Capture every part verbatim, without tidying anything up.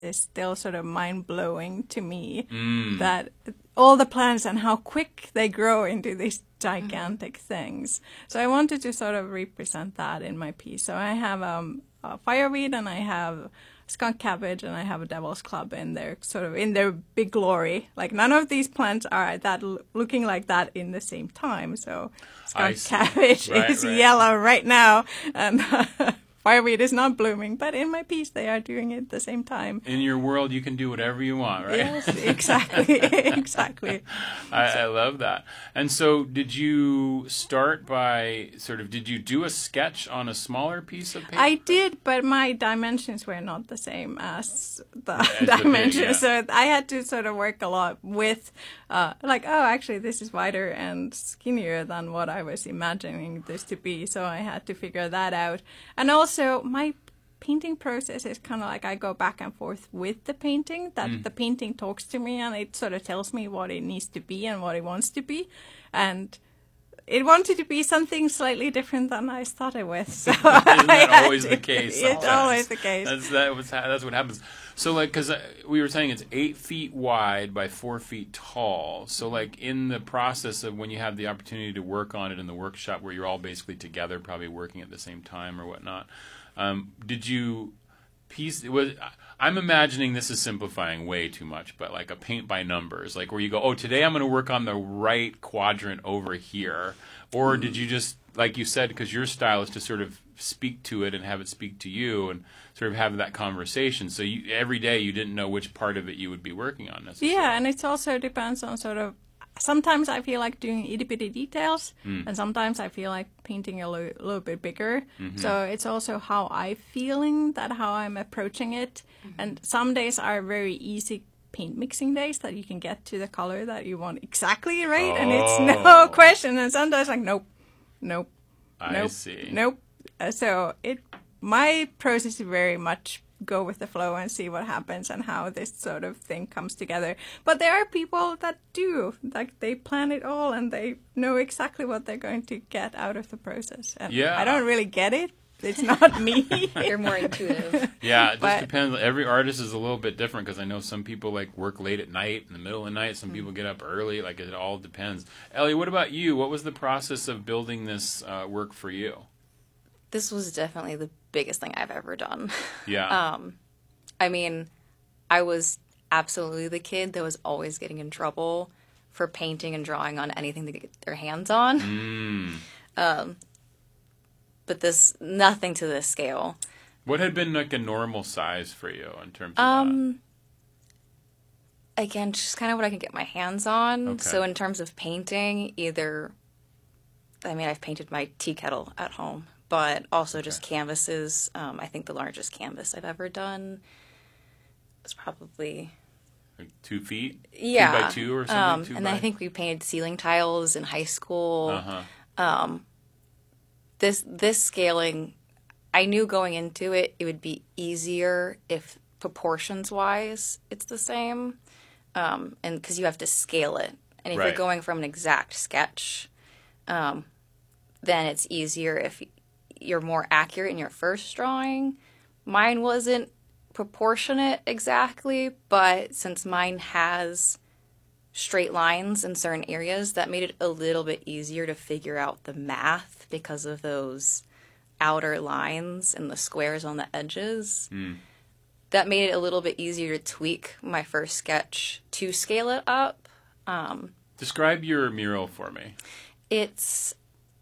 is still sort of mind-blowing to me. Mm. That all the plants and how quick they grow into these gigantic mm-hmm. things. So I wanted to sort of represent that in my piece. So I have um, a fireweed and I have skunk cabbage and I have a devil's club in their sort of in their big glory. Like none of these plants are that l- looking like that in the same time. So skunk cabbage right, is right. yellow right now, and fireweed is not blooming. But in my piece, they are doing it at the same time. In your world, you can do whatever you want, right? Yes, exactly, exactly. I, I love that. And so, did you start by sort of? Did you do a sketch on a smaller piece of paper? I did, but my dimensions were not the same as the as dimensions. The big, yeah. So I had to sort of work a lot with, uh, like, oh, actually, this is wider and skinnier than what I was imagining this to be. So I had to figure that out. And also, my painting process is kind of like I go back and forth with the painting, that mm. the painting talks to me and it sort of tells me what it needs to be and what it wants to be. And it wanted to be something slightly different than I started with. So Isn't that always to, the case? It's always the case. That's, that was, that's what happens. So, like, because we were saying it's eight feet wide by four feet tall. So, like, in the process of when you have the opportunity to work on it in the workshop where you're all basically together, probably working at the same time or whatnot, um, did you piece... It was, I'm imagining this is simplifying way too much, but like a paint by numbers, like where you go, oh, today I'm going to work on the right quadrant over here. Or mm. did you just, like you said, because your style is to sort of speak to it and have it speak to you and sort of have that conversation. So you, every day you didn't know which part of it you would be working on necessarily. Yeah, and it also depends on sort of, sometimes I feel like doing itty bitty details, mm. and sometimes I feel like painting a lo- little bit bigger. Mm-hmm. So it's also how I'm feeling, that how I'm approaching it. Mm-hmm. And some days are very easy paint mixing days that you can get to the color that you want exactly right, oh. and it's no question. And sometimes like nope, nope, I nope, see. nope. Uh, so it my process is very much go with the flow and see what happens and how this sort of thing comes together. But there are people that do, like they plan it all and they know exactly what they're going to get out of the process. And yeah. I don't really get it. It's not me. You're more intuitive. Yeah, it just but, depends. Every artist is a little bit different because I know some people like work late at night, in the middle of the night. Some mm-hmm. people get up early. Like it all depends. Ellie, what about you? What was the process of building this uh, work for you? This was definitely the biggest thing I've ever done. Yeah. Um, I mean, I was absolutely the kid that was always getting in trouble for painting and drawing on anything they could get their hands on. Mm. Um, but this, nothing to this scale. What had been like a normal size for you in terms of um, that? Again, just kind of what I could get my hands on. Okay. So in terms of painting, either, I mean, I've painted my tea kettle at home, but also okay. just canvases. Um, I think the largest canvas I've ever done was probably... Like two feet? Yeah. Two by two or something? Um, two and by... I think we painted ceiling tiles in high school. Uh-huh. Um, this this scaling, I knew going into it, it would be easier if proportions-wise it's the same. Um, and because you have to scale it. And if right. you're going from an exact sketch, um, then it's easier if you're more accurate in your first drawing. Mine wasn't proportionate exactly, but since mine has straight lines in certain areas, that made it a little bit easier to figure out the math because of those outer lines and the squares on the edges. Mm. That made it a little bit easier to tweak my first sketch to scale it up. Um, Describe your mural for me. It's...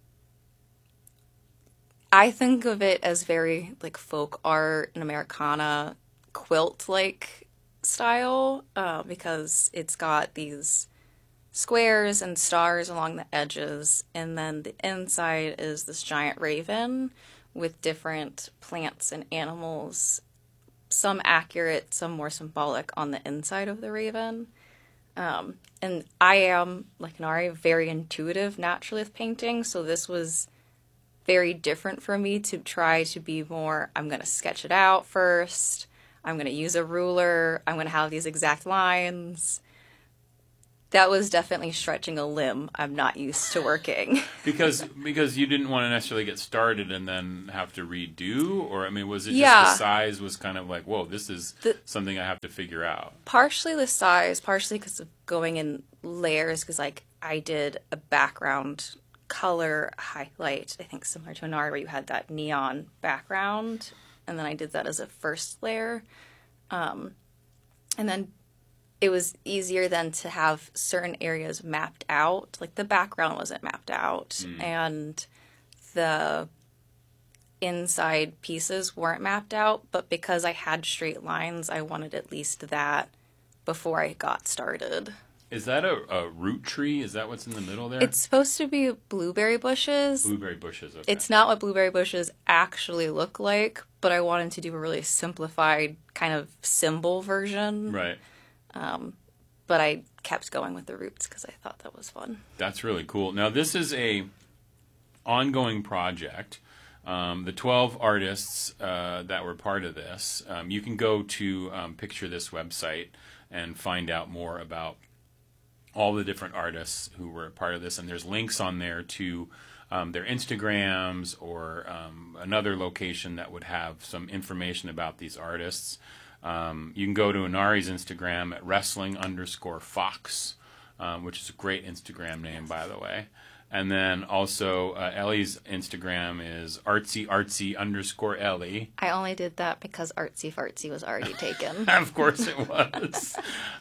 I think of it as very, like, folk art and Americana quilt-like style, uh, because it's got these squares and stars along the edges, and then the inside is this giant raven with different plants and animals, some accurate, some more symbolic on the inside of the raven. Um, and I am, like Nari, very intuitive naturally with painting, so this was very different for me to try to be more, I'm going to sketch it out first, I'm going to use a ruler, I'm going to have these exact lines. that was definitely stretching a limb I'm not used to working. Because because you didn't want to necessarily get started and then have to redo, or I mean, was it just Yeah. the size was kind of like, whoa, this is The- something I have to figure out. Partially the size, partially because of going in layers, because like I did a background color highlight, I think similar to Inari, where you had that neon background, and then I did that as a first layer. Um, and then it was easier then to have certain areas mapped out. Like the background wasn't mapped out, Mm. and the inside pieces weren't mapped out. But because I had straight lines, I wanted at least that before I got started. Is that a, a root tree? Is that what's in the middle there? It's supposed to be blueberry bushes. Blueberry bushes. Okay. It's not what blueberry bushes actually look like, but I wanted to do a really simplified kind of symbol version. Right. But I kept going with the roots because I thought that was fun. That's really cool. Now, this is a ongoing project. Um, the twelve artists uh, that were part of this, um, you can go to um, Picture This website and find out more about all the different artists who were part of this. And there's links on there to um, their Instagrams or um, another location that would have some information about these artists. Um, you can go to Inari's Instagram at wrestling underscore fox, um, which is a great Instagram name, by the way. And then also uh, Ellie's Instagram is artsy artsy underscore Ellie. I only did that because Artsy Fartsy was already taken. Of course it was.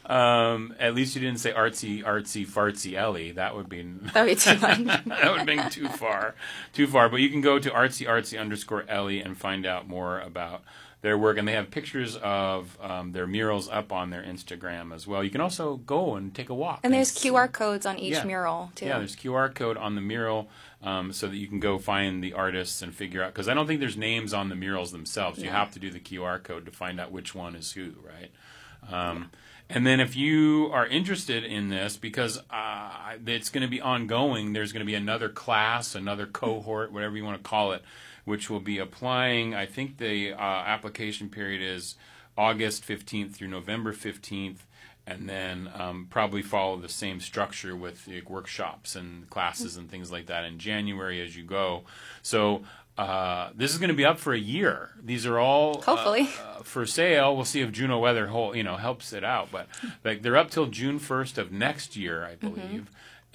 um, at least you didn't say artsy artsy fartsy Ellie. That would be That would be too much. that would be too far, too far. But you can go to artsy artsy underscore Ellie and find out more about their work, and they have pictures of um, their murals up on their Instagram as well. You can also go and take a walk. And there's see- Q R codes on each Yeah. mural, too. Yeah, there's Q R code on the mural um, so that you can go find the artists and figure out, because I don't think there's names on the murals themselves. You No. have to do the Q R code to find out which one is who, right? Um, and then if you are interested in this, because uh, it's going to be ongoing, there's going to be another class, another cohort, whatever you want to call it, which will be applying. I think the uh, application period is August fifteenth through November fifteenth, and then um, probably follow the same structure with the workshops and classes and things like that in January as you go. So uh, this is going to be up for a year. These are all Hopefully. uh, uh, for sale. We'll see if Juno Weather whole, you know helps it out, but like they're up till June first of next year, I believe. Mm-hmm.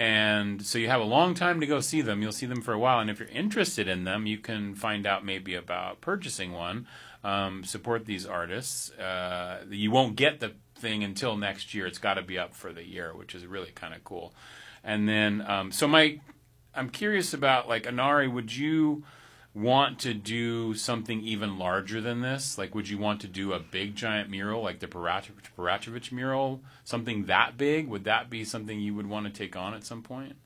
And so you have a long time to go see them. You'll see them for a while. And if you're interested in them, you can find out maybe about purchasing one. Um, support these artists. Uh, you won't get the thing until next year. It's got to be up for the year, which is really kind of cool. And then, um, so my, I'm curious about, like, Inari, would you want to do something even larger than this? Like, would you want to do a big giant mural like the Parachevich Parachevich mural? Something that big? Would that be something you would want to take on at some point?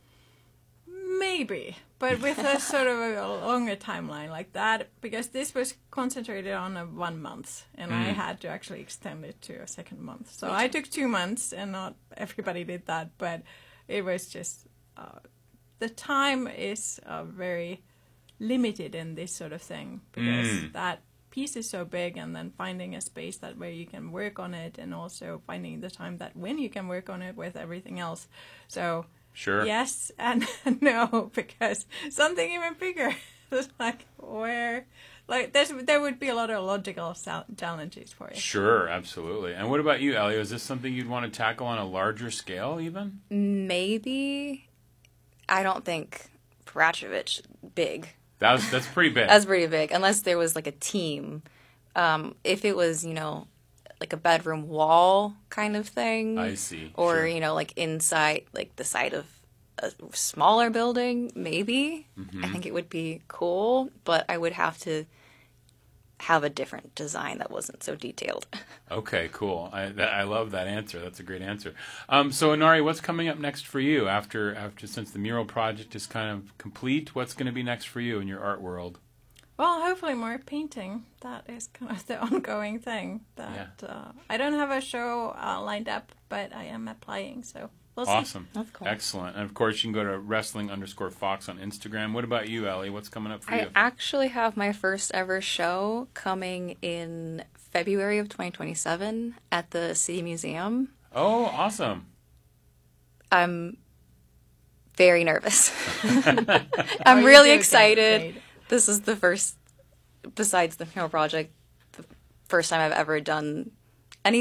Maybe, but with a sort of a longer timeline like that, because this was concentrated on a one month, and I Mm. had to actually extend it to a second month. So I took two months, and not everybody did that, but it was just uh, the time is uh, very limited in this sort of thing, because Mm. that piece is so big, and then finding a space that where you can work on it, and also finding the time that when you can work on it with everything else. So. Sure. Yes and no, because something even bigger. It's like where, like there's there would be a lot of logical sal- challenges for you. Sure, absolutely. And what about you, Ellie? Is this something you'd want to tackle on a larger scale, even? Maybe. I don't think Parachevich big. That's that's pretty big. That's pretty big, unless there was like a team. Um, if it was, you know, like a bedroom wall kind of thing. I see. Or, Sure. you know, like inside, like the side of a smaller building, maybe. Mm-hmm. I think it would be cool, but I would have to have a different design that wasn't so detailed. Okay, cool. I that, I love that answer. That's a great answer. Um, so Inari, what's coming up next for you after after since the mural project is kind of complete? What's going to be next for you in your art world? Well, hopefully more painting. That is kind of the ongoing thing. That uh, I don't have a show uh, lined up, but I am applying, so we'll see. Awesome. That's cool. Excellent. And of course, you can go to wrestling underscore fox on Instagram. What about you, Ellie? What's coming up for I you? actually have my first ever show coming in February of twenty twenty-seven at the City Museum. Oh, awesome. I'm very nervous. Oh, I'm you really do excited. great. This is the first, besides the mural project, the first time I've ever done